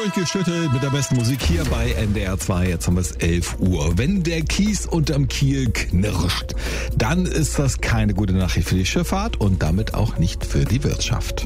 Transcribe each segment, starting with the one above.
durchgeschüttelt mit der besten Musik hier bei NDR 2. Jetzt haben wir es 11 Uhr. Wenn der Kies unterm Kiel knirscht, dann ist das keine gute Nachricht für die Schifffahrt und damit auch nicht für die Wirtschaft.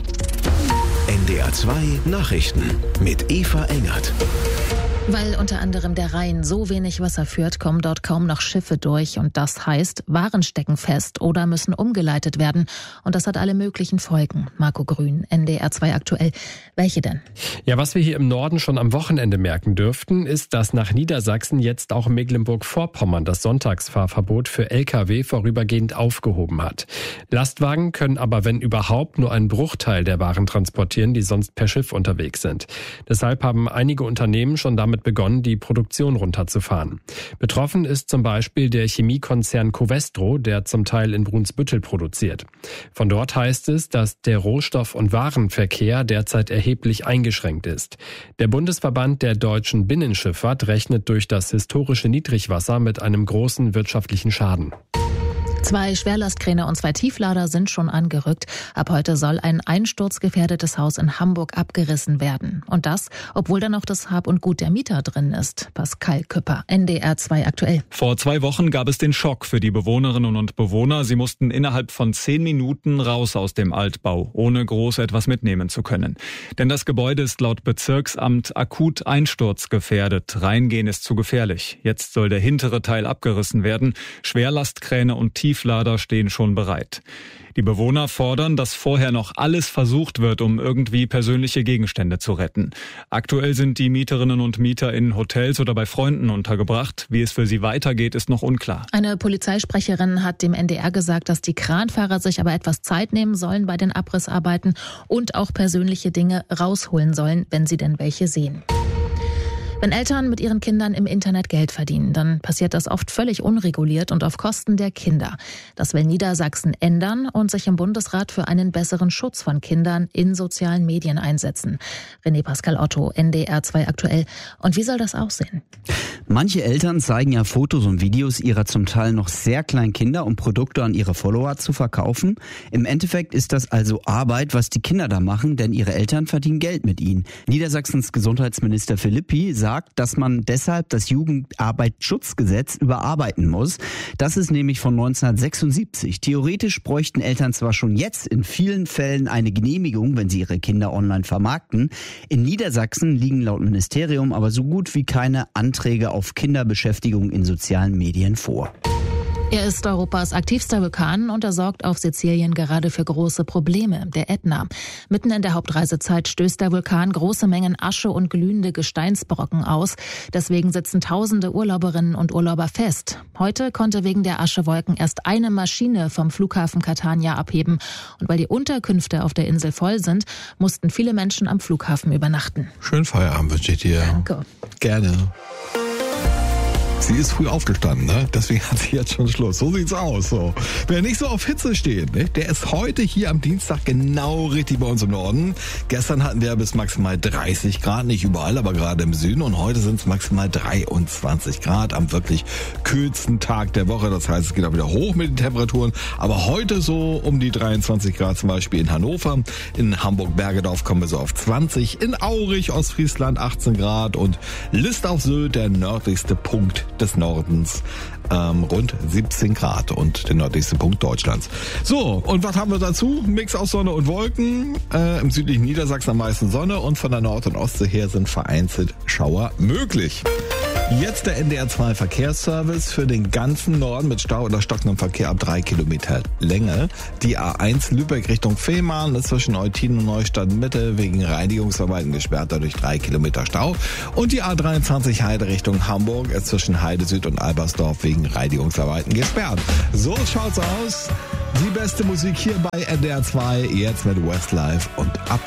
NDR 2 Nachrichten mit Eva Engert. Weil unter anderem der Rhein so wenig Wasser führt, kommen dort kaum noch Schiffe durch. Und das heißt, Waren stecken fest oder müssen umgeleitet werden. Und das hat alle möglichen Folgen. Marco Grün, NDR 2 aktuell. Welche denn? Ja, was wir hier im Norden schon am Wochenende merken dürften, ist, dass nach Niedersachsen jetzt auch Mecklenburg-Vorpommern das Sonntagsfahrverbot für Lkw vorübergehend aufgehoben hat. Lastwagen können aber, wenn überhaupt, nur einen Bruchteil der Waren transportieren, die sonst per Schiff unterwegs sind. Deshalb haben einige Unternehmen schon damit begonnen, die Produktion runterzufahren. Betroffen ist zum Beispiel der Chemiekonzern Covestro, der zum Teil in Brunsbüttel produziert. Von dort heißt es, dass der Rohstoff- und Warenverkehr derzeit erheblich eingeschränkt ist. Der Bundesverband der deutschen Binnenschifffahrt rechnet durch das historische Niedrigwasser mit einem großen wirtschaftlichen Schaden. 2 Schwerlastkräne und 2 Tieflader sind schon angerückt. Ab heute soll ein einsturzgefährdetes Haus in Hamburg abgerissen werden. Und das, obwohl da noch das Hab und Gut der Mieter drin ist. Pascal Küpper, NDR 2 aktuell. Vor 2 Wochen gab es den Schock für die Bewohnerinnen und Bewohner. Sie mussten innerhalb von 10 Minuten raus aus dem Altbau, ohne groß etwas mitnehmen zu können. Denn das Gebäude ist laut Bezirksamt akut einsturzgefährdet. Reingehen ist zu gefährlich. Jetzt soll der hintere Teil abgerissen werden. Schwerlastkräne und Tieflader stehen schon bereit. Die Bewohner fordern, dass vorher noch alles versucht wird, um irgendwie persönliche Gegenstände zu retten. Aktuell sind die Mieterinnen und Mieter in Hotels oder bei Freunden untergebracht. Wie es für sie weitergeht, ist noch unklar. Eine Polizeisprecherin hat dem NDR gesagt, dass die Kranfahrer sich aber etwas Zeit nehmen sollen bei den Abrissarbeiten und auch persönliche Dinge rausholen sollen, wenn sie denn welche sehen. Wenn Eltern mit ihren Kindern im Internet Geld verdienen, dann passiert das oft völlig unreguliert und auf Kosten der Kinder. Das will Niedersachsen ändern und sich im Bundesrat für einen besseren Schutz von Kindern in sozialen Medien einsetzen. René Pascal Otto, NDR 2 aktuell. Und wie soll das aussehen? Manche Eltern zeigen ja Fotos und Videos ihrer zum Teil noch sehr kleinen Kinder, um Produkte an ihre Follower zu verkaufen. Im Endeffekt ist das also Arbeit, was die Kinder da machen, denn ihre Eltern verdienen Geld mit ihnen. Niedersachsens Gesundheitsminister Philippi sagt, dass man deshalb das Jugendarbeitsschutzgesetz überarbeiten muss. Das ist nämlich von 1976. Theoretisch bräuchten Eltern zwar schon jetzt in vielen Fällen eine Genehmigung, wenn sie ihre Kinder online vermarkten. In Niedersachsen liegen laut Ministerium aber so gut wie keine Anträge auf Kinderbeschäftigung in sozialen Medien vor. Er ist Europas aktivster Vulkan und er sorgt auf Sizilien gerade für große Probleme, der Ätna. Mitten in der Hauptreisezeit stößt der Vulkan große Mengen Asche und glühende Gesteinsbrocken aus. Deswegen sitzen tausende Urlauberinnen und Urlauber fest. Heute konnte wegen der Aschewolken erst eine Maschine vom Flughafen Catania abheben. Und weil die Unterkünfte auf der Insel voll sind, mussten viele Menschen am Flughafen übernachten. Schönen Feierabend wünsche ich dir. Danke. Gerne. Sie ist früh aufgestanden, ne? Deswegen hat sie jetzt schon Schluss. So sieht's aus. So. Wer nicht so auf Hitze steht, ne? Der ist heute hier am Dienstag genau richtig bei uns im Norden. Gestern hatten wir bis maximal 30 Grad, nicht überall, aber gerade im Süden. Und heute sind es maximal 23 Grad am wirklich kühlsten Tag der Woche. Das heißt, es geht auch wieder hoch mit den Temperaturen. Aber heute so um die 23 Grad zum Beispiel in Hannover. In Hamburg-Bergedorf kommen wir so auf 20. In Aurich, Ostfriesland 18 Grad. Und List auf Sylt, der nördlichste Punkt des Nordens, rund 17 Grad und der nördlichste Punkt Deutschlands. So, und was haben wir dazu? Mix aus Sonne und Wolken. Im südlichen Niedersachsen am meisten Sonne und von der Nord- und Ostsee her sind vereinzelt Schauer möglich. Jetzt der NDR 2 Verkehrsservice für den ganzen Norden mit Stau oder stockendem Verkehr ab 3 Kilometer Länge. Die A1 Lübeck Richtung Fehmarn ist zwischen Eutin und Neustadt Mitte wegen Reinigungsarbeiten gesperrt, dadurch 3 Kilometer Stau. Und die A23 Heide Richtung Hamburg ist zwischen Heide Süd und Albersdorf wegen Reinigungsarbeiten gesperrt. So schaut's aus. Die beste Musik hier bei NDR 2, jetzt mit Westlife und ab